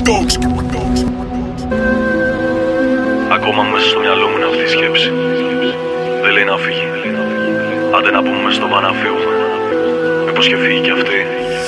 Ακόμα μέσα στο μυαλό μου είναι αυτή η σκέψη. Δεν λέει να φύγει. Άντε να πούμε μες στο βαν να φύγουμε. Μήπως και φύγει κι αυτή.